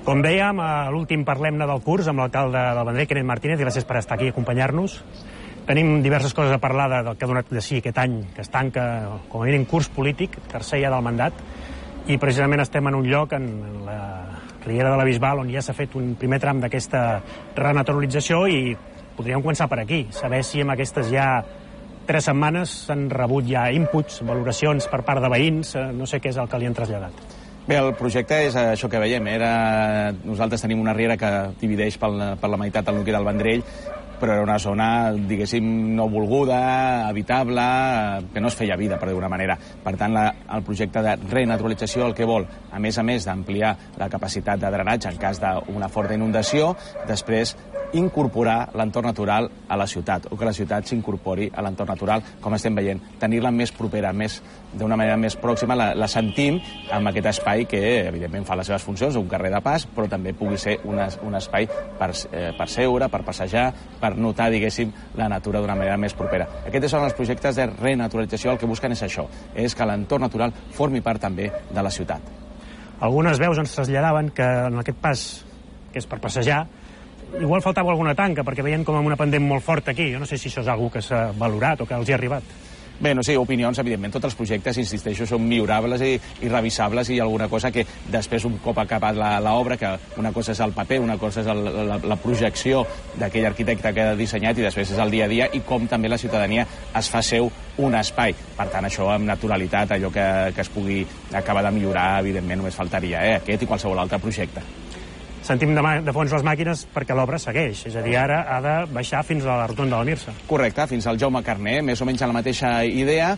Com dèiem, a l'últim Parlem-ne del curs amb l'alcalde del Vendrell, Kenneth Martínez, i gràcies per estar aquí i acompanyar-nos. Tenim diverses coses a parlar del que ha donat de si aquest any, que es tanca, com a mínim, curs polític, tercer ja del mandat, i precisament estem en un lloc, en la Riera de la Bisbal, on ja s'ha fet un primer tram d'aquesta renaturalització, i podríem començar per aquí, saber si en aquestes ja 3 setmanes s'han rebut ja inputs, valoracions per part de veïns, no sé què és el que li han traslladat. Bé, el projecte és això que veiem. Nosaltres tenim una riera que divideix per la meitat el nucli del Vendrell, però era una zona, diguéssim, no volguda, habitable, que no es feia vida, per dir-ho d'una manera. Per tant, el projecte de renaturalització el que vol, a més d'ampliar la capacitat de drenatge en cas d'una forta inundació, després incorporar l'entorn natural a la ciutat, o que la ciutat s'incorpori a l'entorn natural, com estem veient, tenir-la més propera, d'una manera més pròxima, la sentim amb aquest espai que, evidentment, fa les seves funcions, un carrer de pas, però també pugui ser un espai per seure, per passejar, per notar, diguéssim, la natura d'una manera més propera. Aquests són els projectes de renaturalització, el que busquen és això, és que l'entorn natural formi part també de la ciutat. Algunes veus ens traslladaven que en aquest pas, que és per passejar, igual faltava alguna tanca, perquè veien com una pendent molt forta aquí. Jo no sé si això és algú que s'ha valorat o que els hi ha arribat. Bé, no sé, opinions, evidentment, tots els projectes, insisteixo, són millorables i revisables, i alguna cosa que després, un cop acabat l'obra, que una cosa és el paper, una cosa és la projecció d'aquell arquitecte que ha dissenyat, i després és el dia a dia, i com també la ciutadania es fa seu un espai. Per tant, això amb naturalitat, allò que es pugui acabar de millorar, evidentment, només faltaria, aquest i qualsevol altre projecte. Sentim de fons les màquines perquè l'obra segueix, és a dir, ara ha de baixar fins a la rotonda del Mirsa. Correcte, fins al Jaume Carner, més o menys a la mateixa idea,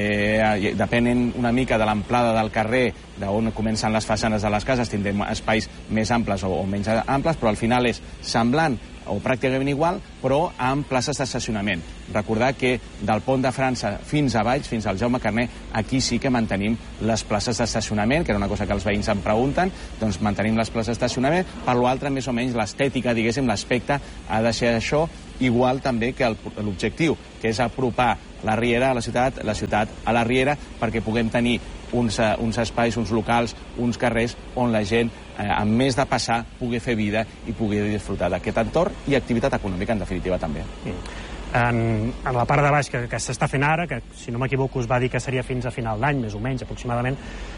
depenent una mica de l'amplada del carrer, d'on comencen les façanes de les cases, tindrem espais més amples o menys amples, però al final és semblant o pràcticament igual, però amb places d'estacionament. Recordar que del Pont de França fins a baix, fins al Jaume Carner, aquí sí que mantenim les places d'estacionament, que era una cosa que els veïns em pregunten, doncs mantenim les places d'estacionament. Per l'altre, més o menys, l'estètica, diguéssim, l'aspecte ha de ser això, igual també que l'objectiu, que és apropar la Riera a la ciutat a la Riera, perquè puguem tenir uns espais, uns locals, uns carrers on la gent, a més de passar, pugui fer vida i pugui disfrutar d'aquest entorn i activitat econòmica, en definitiva, també. En la part de baix que s'està fent ara, que si no m'equivoco es va dir que seria fins a final d'any, més o menys, aproximadament,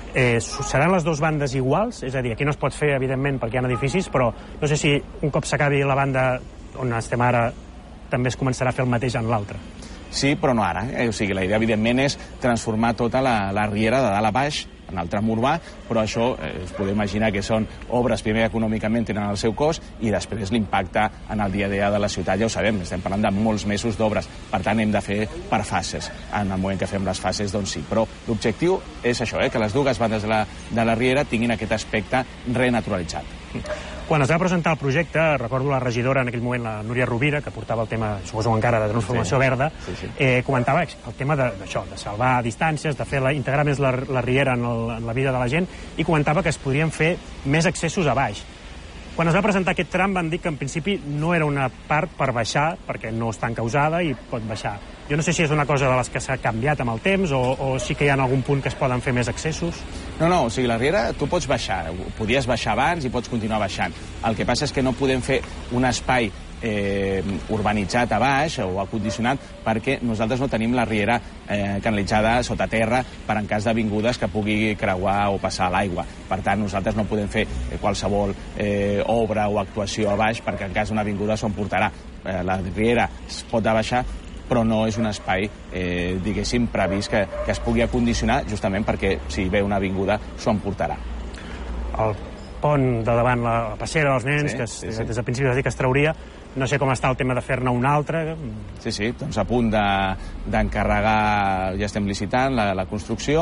seran les dues bandes iguals? És a dir, aquí no es pot fer, evidentment, perquè hi ha edificis, però no sé si un cop s'acabi la banda on estem ara també es començarà a fer el mateix en l'altra. Sí, però no ara. O sigui, la idea, evidentment, és transformar tota la Riera de dalt a baix en el tram urbà, però això es podeu imaginar que són obres, primer econòmicament tenen el seu cost, i després l'impacte en el dia a dia de la ciutat, ja ho sabem, estem parlant de molts mesos d'obres, per tant hem de fer per fases. En el moment que fem les fases, doncs sí, però l'objectiu és això, que les dues bandes de la Riera tinguin aquest aspecte renaturalitzat. Quan es va presentar el projecte, recordo la regidora en aquell moment, la Núria Rovira, que portava el tema, suposo encara, de transformació verda, comentava el tema d'això, de salvar distàncies, de integrar més la Riera en la vida de la gent, i comentava que es podrien fer més accessos a baix. Quan es va presentar aquest tram van dir que en principi no era una part per baixar, perquè no està encausada i pot baixar. Jo no sé si és una cosa de les que s'ha canviat amb el temps o sí que hi ha algun punt que es poden fer més accessos. No, o sigui, la Riera tu pots baixar, podies baixar abans i pots continuar baixant. El que passa és que no podem fer un espai urbanitzat a baix o acondicionat, perquè nosaltres no tenim la Riera canalitzada sota terra per en cas d'avingudes que pugui creuar o passar l'aigua. Per tant, nosaltres no podem fer qualsevol obra o actuació a baix, perquè en cas d'una avinguda s'ho emportarà. La Riera es pot abaixar, però no és un espai, diguéssim, previst que es pugui acondicionar, justament perquè si ve una avinguda s'ho emportarà. El pont de davant la passera dels nens, que des del principi es va dir que es trauria, no sé com està el tema de fer-ne un altre. Sí, doncs a punt d'encarregar, ja estem licitant la construcció.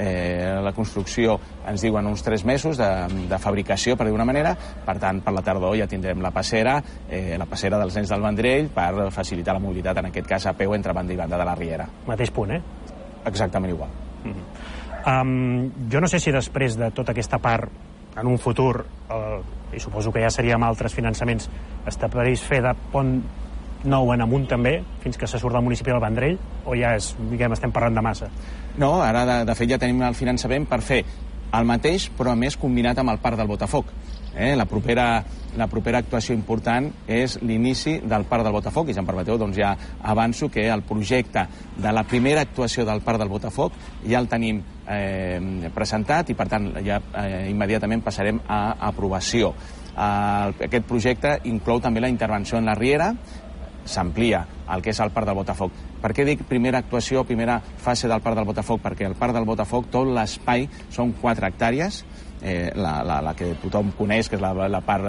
La construcció ens diuen uns 3 mesos de fabricació, per dir d'una manera. Per tant, per la tardor ja tindrem la passera dels nens del Vendrell, per facilitar la mobilitat, en aquest cas a peu, entre banda i banda de la Riera. Mateix punt, Exactament igual. Jo no sé si després de tota aquesta part, en un futur, i suposo que ja seria amb altres finançaments, està previst fer de pont nou en amunt també, fins que se surt del municipi del Vendrell, o ja estem parlant de massa? No, ara de fet ja tenim el finançament per fer el mateix, però a més combinat amb el parc del Botafoc. La propera actuació important és l'inici del Parc del Botafoc, i si em permeteu, doncs ja avanço que el projecte de la primera actuació del Parc del Botafoc ja el tenim presentat i, per tant, ja immediatament passarem a aprovació. Aquest projecte inclou també la intervenció en la riera, s'amplia el que és el Parc del Botafoc. Per què dic primera actuació, primera fase del Parc del Botafoc? Perquè el Parc del Botafoc, tot l'espai, són 4 hectàrees, la que tothom coneix, que és la part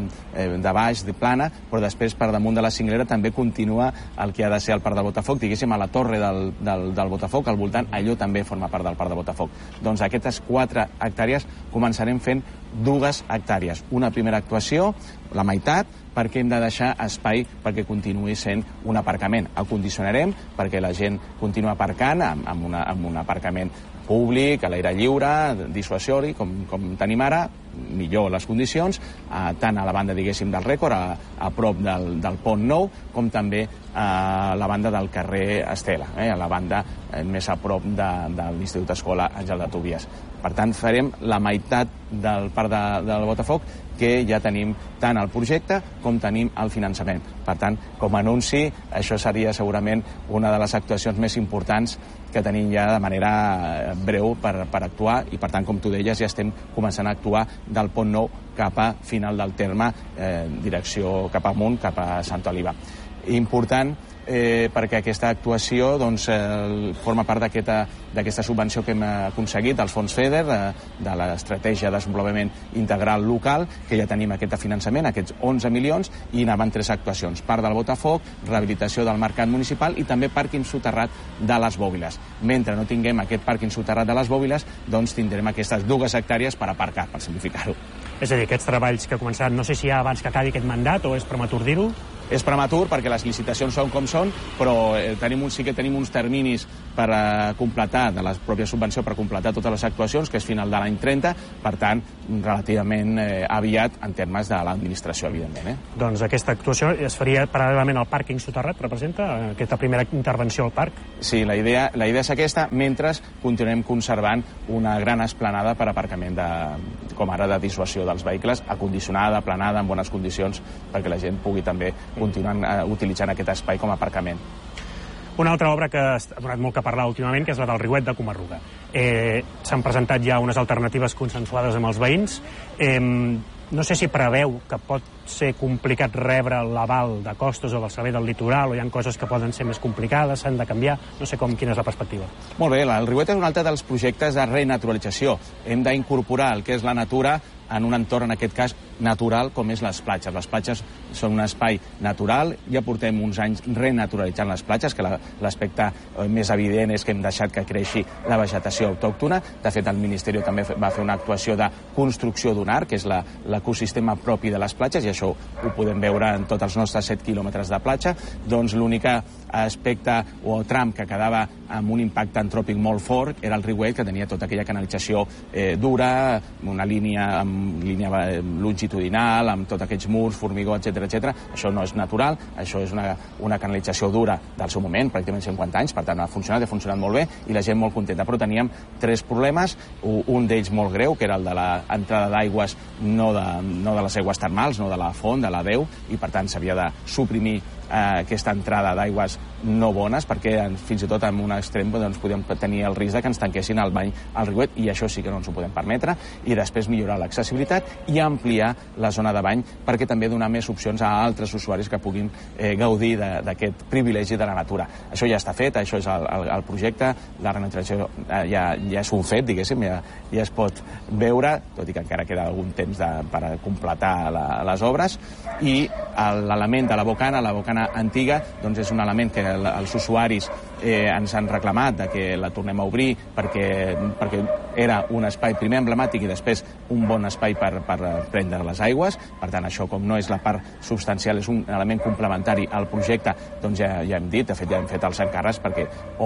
de baix, de plana, però després per damunt de la cinglera també continua el que ha de ser el Parc del Botafoc, diguéssim, a la torre del Botafoc, al voltant, allò també forma part del Parc del Botafoc. Doncs aquestes 4 hectàrees començarem fent 2 hectàrees. Una primera actuació, la meitat, perquè hem de deixar espai perquè continuï sent un aparcament. El condicionarem perquè la gent continua aparcant amb un aparcament públic, a l'aire lliure, dissuasori, com tenim ara, millor les condicions, tant a la banda, diguéssim, del Rècord, a prop del Pont Nou, com també a la banda del carrer Estela, a la banda més a prop de l'Institut Escola Àngel de Tobias. Per tant, farem la meitat del Parc del Botafoc, que ja tenim tant el projecte com tenim el finançament. Per tant, com a anunci, això seria segurament una de les actuacions més importants que tenim ja de manera breu per actuar, i per tant, com tu deies, ja estem començant a actuar del Pont Nou cap a final del terme, direcció cap amunt, cap a Sant Oliva. Important perquè aquesta actuació forma part d'aquesta subvenció que hem aconseguit dels fons FEDER, de l'estratègia de desenvolupament integral local, que ja tenim aquest finançament, aquests 11 milions, i anaven 3 actuacions: Parc del Botafoc, rehabilitació del mercat municipal i també pàrquing soterrat de les Bòbiles. Mentre no tinguem aquest pàrquing soterrat de les Bòbiles, doncs tindrem aquestes 2 hectàrees per aparcar, per simplificar-ho. És a dir, aquests treballs que començaran, no sé si ja abans que acabi aquest mandat o és prematur dir-ho? És prematur perquè les licitacions són com són, però sí que tenim uns terminis per completar, de la pròpia subvenció, per completar totes les actuacions, que és final de l'any 30, per tant, relativament aviat en termes de l'administració, evidentment. Doncs aquesta actuació es faria paral·lelament al pàrquing soterrat, representa aquesta primera intervenció al parc? Sí, la idea és aquesta, mentre continuem conservant una gran esplanada per aparcament, com ara de dissuasió dels vehicles, acondicionada, aplanada, en bones condicions, perquè la gent pugui també continuar utilitzant aquest espai com a aparcament. Una altra obra que ha donat molt que parlar últimament, que és la del Riuet de Comarruga. S'han presentat ja unes alternatives consensuades amb els veïns. No sé si preveu que pot ser complicat rebre l'aval de costos o del servei del litoral, o hi ha coses que poden ser més complicades, s'han de canviar. No sé quina és la perspectiva. Molt bé, el Riuet és un altre dels projectes de renaturalització. Hem d'incorporar el que és la natura en un entorn, en aquest cas, natural, com és les platges. Les platges són un espai natural, ja portem uns anys renaturalitzant les platges, que l'aspecte més evident és que hem deixat que creixi la vegetació autòctona. De fet, el Ministeri també va fer una actuació de construcció d'un arc, que és l'ecosistema propi de les platges, i això ho podem veure en tots els nostres 7 quilòmetres de platja. Doncs l'únic aspecte o tram que quedava amb un impacte antròpic molt fort era el Riuet, que tenia tota aquella canalització dura, una línia longitudinal, amb tots aquests murs, formigó, etc. Això no és natural, això és una canalització dura del seu moment, pràcticament 50 anys, per tant ha funcionat molt bé i la gent molt contenta. Però teníem 3 problemes, un d'ells molt greu, que era el de l'entrada d'aigües, no de les aigües termals, no de la font, de la Déu, i per tant s'havia de suprimir aquesta entrada d'aigües no bones, perquè fins i tot en un extrem podem tenir el risc que ens tanquessin el bany al Riuet, i això sí que no ens ho podem permetre, i després millorar l'accessibilitat i ampliar la zona de bany perquè també donar més opcions a altres usuaris que puguin gaudir d'aquest privilegi de la natura. Això ja està fet, això és el projecte, la renaturalització ja és un fet, diguéssim, ja es pot veure, tot i que encara queda algun temps per completar les obres, i l'element de la bocana antiga, doncs és un element que els usuaris ens han reclamat que la tornem a obrir perquè era un espai primer emblemàtic i després un bon espai per prendre les aigües. Per tant, això, com no és la part substancial, és un element complementari al projecte, doncs ja hem dit, de fet ja hem fet els encàrrecs perquè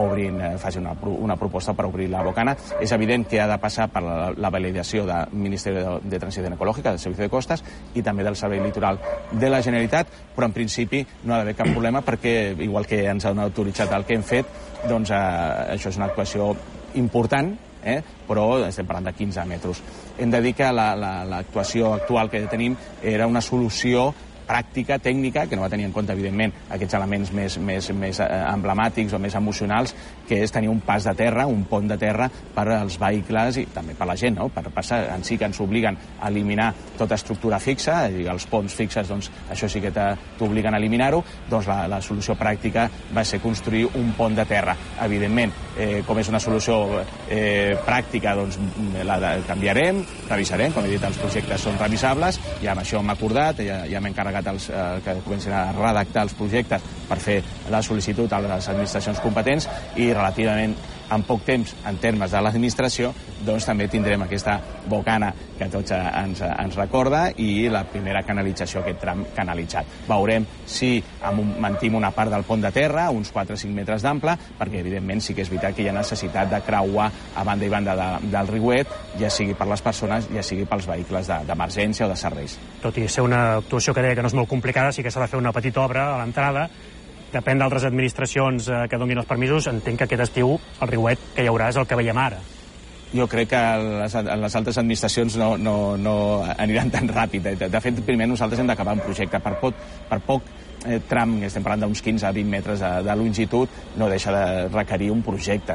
facin una proposta per obrir la bocana. És evident que ha de passar per la validació del Ministeri de Transició Ecològica, del Servicio de Costas, i també del Servei Litoral de la Generalitat, però en principi no ha d'haver cap problema perquè, igual que ens han autoritzat el que hem fet, doncs això és una actuació important, però estem parlant de 15 metres. Hem de dir que l'actuació actual que tenim era una solució pràctica, tècnica, que no va tenir en compte, evidentment, aquests elements més emblemàtics o més emocionals, que és tenir un pas de terra, un pont de terra per als vehicles i també per la gent, no? Per passar, en si que ens obliguen a eliminar tota estructura fixa, els ponts fixes, doncs això sí que t'obliguen a eliminar-ho, doncs la solució pràctica va ser construir un pont de terra. Evidentment, com és una solució pràctica, doncs la canviarem, revisarem, com he dit, els projectes són revisables, i amb això hem acordat, ja m'he encarregat que comencin a redactar els projectes per fer la sol·licitud a les administracions competents, i relativament en poc temps, en termes de l'administració, doncs també tindrem aquesta bocana que tots ens recorda i la primera canalització, aquest tram canalitzat. Veurem si mantim una part del pont de terra, uns 4 o 5 metres d'ample, perquè evidentment sí que és veritat que hi ha necessitat de creuar a banda i banda del riuet, ja sigui per les persones, ja sigui pels vehicles d'emergència o de serveis. Tot i ser una actuació que deia que no és molt complicada, sí que s'ha de fer una petita obra a l'entrada. Depèn d'altres administracions que donin els permisos. Entenc que aquest estiu el riuet que hi haurà és el que veiem ara. Jo crec que les altres administracions no aniran tan ràpid. De fet, primer nosaltres hem d'acabar un projecte. Per poc tram, estem parlant d'uns 15 a 20 metres de longitud, no deixa de requerir un projecte,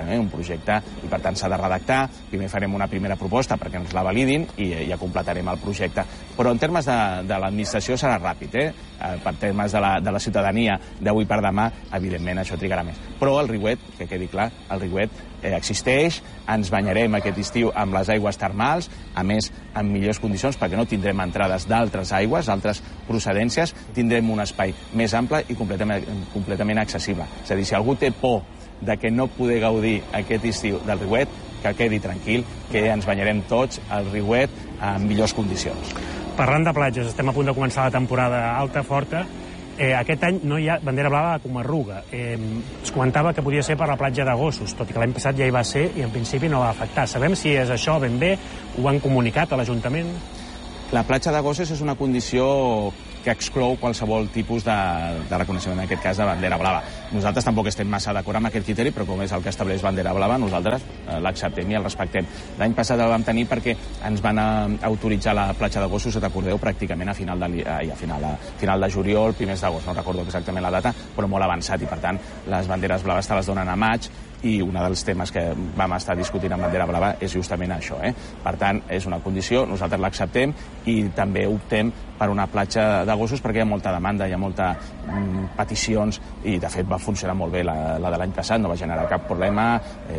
i per tant s'ha de redactar. Primer farem una primera proposta perquè ens la validin i ja completarem el projecte. Però en termes de l'administració serà ràpid, per termes de la ciutadania d'avui per demà, evidentment això trigarà més. Però el riuet, que quedi clar, el riuet existeix, ens banyarem aquest estiu amb les aigües termals, a més en millors condicions perquè no tindrem entrades d'altres aigües, altres procedències, tindrem un espai més ample i completament accessible. És a dir, si algú té por de que no poder gaudir aquest estiu del riuet, que quedi tranquil, que ens banyarem tots al riuet en millors condicions. Parlant de platges, estem a punt de començar la temporada alta, forta. Aquest any no hi ha bandera blava a Comarruga. Es comentava que podia ser per la platja de Gossos, tot i que l'any passat ja hi va ser i en principi no va afectar. Sabem si és això ben bé? Ho han comunicat a l'Ajuntament? La platja de Gossos és una condició que exclou qualsevol tipus de reconeixement, en aquest cas de bandera blava. Nosaltres tampoc estem massa d'acord amb aquest criteri, però com és el que estableix bandera blava, nosaltres l'acceptem i el respectem. L'any passat el vam tenir perquè ens van autoritzar la platja de Gossos, recordeu, pràcticament a final de juliol, primers d'agost, no recordo exactament la data, però molt avançat, i per tant les banderes blaves te les donen a maig, i un dels temes que vam estar discutint amb bandera blava és justament això. Per tant, és una condició, nosaltres l'acceptem i també optem per una platja de Gossos perquè hi ha molta demanda, hi ha molta peticions, i de fet va funcionar molt bé la de l'any passat, no va generar cap problema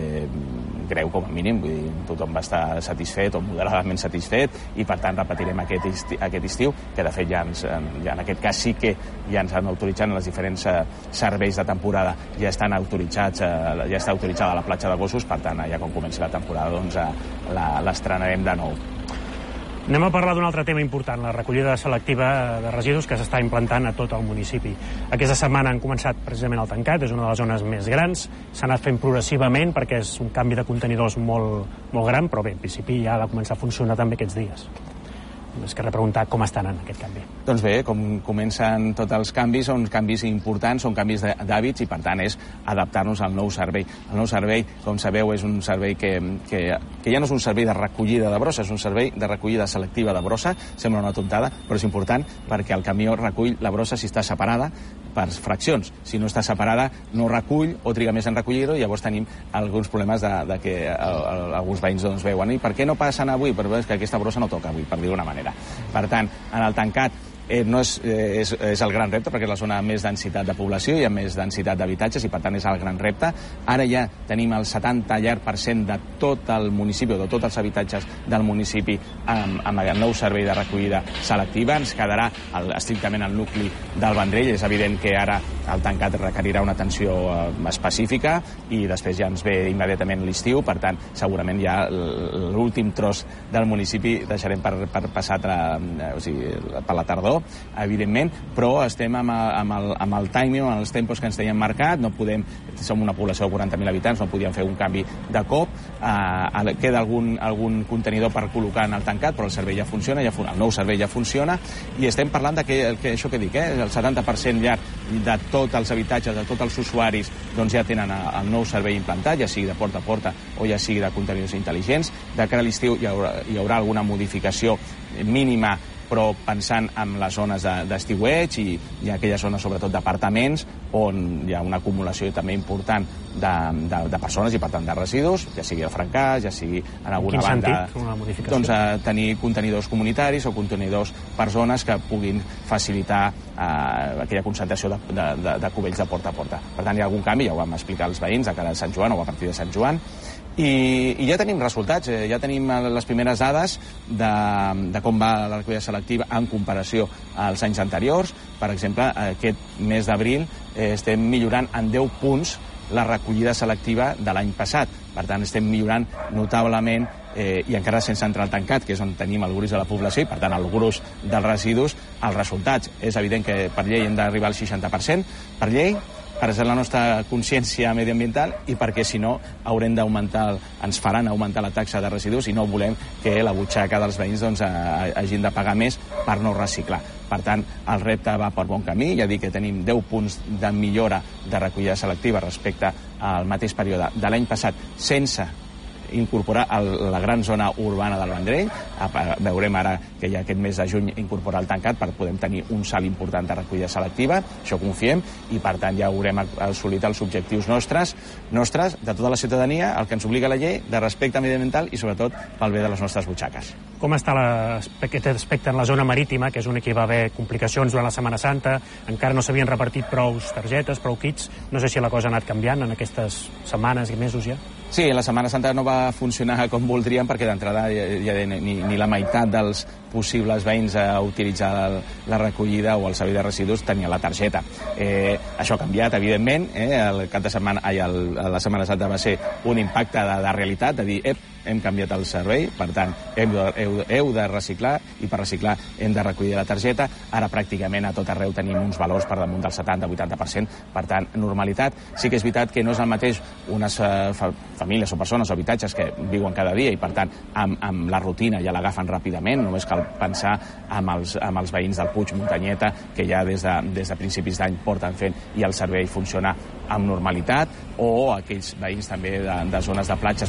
greu com a mínim, vull dir, tothom va estar satisfet o moderadament satisfet, i per tant repetirem aquest estiu, que de fet ja en aquest cas sí que ja ens han autoritzat en els diferents serveis de temporada, ja estan autoritzats, ja està autoritzada la platja de Gossos, per tant, ja quan comenci la temporada doncs l'estrenarem de nou. Anem a parlar d'un altre tema important, la recollida selectiva de residus que s'està implantant a tot el municipi. Aquesta setmana han començat precisament al Tancat, és una de les zones més grans, s'ha anat fent progressivament perquè és un canvi de contenidors molt gran, però bé, en principi ja ha de començar a funcionar també aquests dies. És que repreguntar com estan en aquest canvi. Doncs bé, com comencen tots els canvis, són canvis importants, són canvis d'hàbits, i per tant és adaptar-nos al nou servei. El nou servei, com sabeu, és un servei que ja no és un servei de recollida de brossa, és un servei de recollida selectiva de brossa. Sembla una tontada, però és important perquè el camió recull la brossa si està separada per fraccions. Si no està separada, no recull o triga més en recollir-ho, i llavors tenim alguns problemes de que alguns veïns doncs veuen, i per què no passen avui? Perquè és que aquesta brossa no toca avui, per dir d'una manera. Per tant, en el Tancat no és el gran repte, perquè és la zona amb més densitat de població i amb més densitat d'habitatges, i per tant és el gran repte. Ara ja tenim el 70% de tot el municipi, o de tots els habitatges del municipi amb el nou servei de recollida selectiva. Ens quedarà estrictament el nucli del Vendrell. És evident que ara el Tancat requerirà una atenció específica, i després ja ens ve immediatament l'estiu, per tant segurament ja l'últim tros del municipi deixarem per passar per la tardor, contenidor, evidentment, però estem amb el timing, amb els tempos que ens teníem marcat, no podem, som una població de 40.000 habitants, no podíem fer un canvi de cop, queda algun contenidor per col·locar en el tancat, però el servei ja funciona, el nou servei ja funciona, i estem parlant de això que dic, el 70% llarg de tots els habitatges, de tots els usuaris, doncs ja tenen el nou servei implantat, ja sigui de porta a porta o ja sigui de contenidors intel·ligents. De cara a l'estiu hi haurà alguna modificació mínima, però pensant en les zones d'estiueig i aquelles zones, sobretot d'apartaments, on hi ha una acumulació també important de persones i, per tant, de residus, ja sigui al Francàs, ja sigui en alguna banda... En quin sentit, una modificació? Doncs tenir contenidors comunitaris o contenidors per zones que puguin facilitar aquella concentració de cubells de porta a porta. Per tant, hi ha algun canvi, ja ho vam explicar als veïns de cara a Sant Joan o a partir de Sant Joan, i ja tenim resultats, ja tenim les primeres dades de com va la recollida selectiva en comparació als anys anteriors. Per exemple, aquest mes d'abril estem millorant en 10 punts la recollida selectiva de l'any passat. Per tant, estem millorant notablement i encara sense entrar al tancat, que és on tenim el gruix de la població i, per tant, el gruix dels residus, els resultats. És evident que per llei hem d'arribar al 60%, per llei, per ser la nostra consciència mediambiental i perquè, si no, ens faran augmentar la taxa de residus i no volem que la butxaca dels veïns hagin de pagar més per no reciclar. Per tant, el repte va per bon camí. Ja dic que tenim 10 punts de millora de recollida selectiva respecte al mateix període de l'any passat, sense incorporar la gran zona urbana del Vendrell. Veurem ara que ja aquest mes de juny incorporar el tancat per poder tenir un salt important de recollida selectiva, això confiem, i per tant ja haurem assolit els objectius nostres, de tota la ciutadania, el que ens obliga la llei, de respecte mediambiental i sobretot pel bé de les nostres butxaques. Com està aquest aspecte en la zona marítima, que és on hi va haver complicacions durant la Setmana Santa, encara no s'havien repartit prou targetes, prou kits, no sé si la cosa ha anat canviant en aquestes setmanes i mesos ja? Sí, la Setmana Santa no va funcionar com voldríem perquè d'entrada ni la meitat dels possibles veïns a utilitzar la recollida o el servei de residus tenia la targeta. Això ha canviat, evidentment. El cap de setmana, la Setmana Santa va ser un impacte de realitat, de dir, hem canviat el servei, per tant, heu de reciclar i per reciclar hem de recollir la targeta. Ara pràcticament a tot arreu tenim uns valors per damunt del 70-80%, per tant, normalitat. Sí que és veritat que no és el mateix unes famílies o persones o habitatges que viuen cada dia i, per tant, amb la rutina ja l'agafen ràpidament. Només cal pensar amb els veïns del Puig, Muntanyeta, que ja des de principis d'any porten fent i el servei funciona amb normalitat, o aquells veïns també de zones de platges